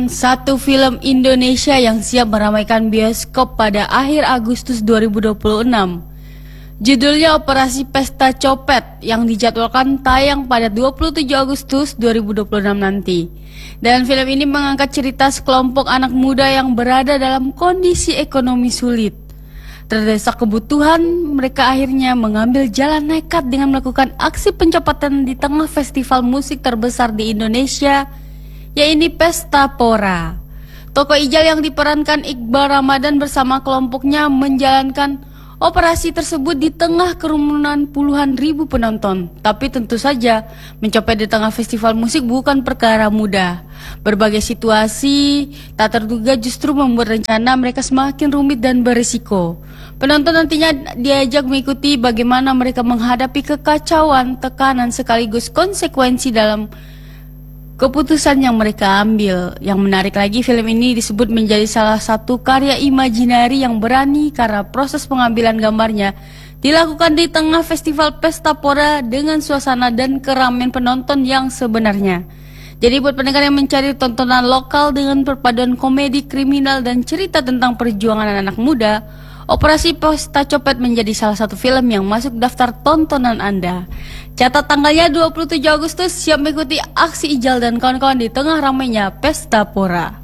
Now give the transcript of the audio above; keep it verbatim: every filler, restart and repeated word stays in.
Satu film Indonesia yang siap meramaikan bioskop pada akhir Agustus dua ribu dua puluh enam. Judulnya Operasi Pesta Copet yang dijadwalkan tayang pada dua puluh tujuh Agustus dua ribu dua puluh enam nanti. Dan film ini mengangkat cerita sekelompok anak muda yang berada dalam kondisi ekonomi sulit. Terdesak kebutuhan, mereka akhirnya mengambil jalan nekat dengan melakukan aksi pencopetan di tengah festival musik terbesar di Indonesia, yaitu Pesta Pora. Tokoh Ijal yang diperankan Iqbal Ramadan bersama kelompoknya menjalankan operasi tersebut di tengah kerumunan puluhan ribu penonton. Tapi tentu saja, mencopet di tengah festival musik bukan perkara mudah. Berbagai situasi tak terduga justru membuat rencana mereka semakin rumit dan berisiko. Penonton nantinya diajak mengikuti bagaimana mereka menghadapi kekacauan, tekanan sekaligus konsekuensi dalam keputusan yang mereka ambil. Yang menarik lagi, film ini disebut menjadi salah satu karya imajinari yang berani karena proses pengambilan gambarnya dilakukan di tengah festival Pesta Pora dengan suasana dan keramaian penonton yang sebenarnya. Jadi buat pendengar yang mencari tontonan lokal dengan perpaduan komedi, kriminal, dan cerita tentang perjuangan anak muda, Operasi Pesta Copet menjadi salah satu film yang masuk daftar tontonan Anda. Catat tanggalnya dua puluh tujuh Agustus, siap mengikuti aksi Ijal dan kawan-kawan di tengah ramainya Pesta Pora.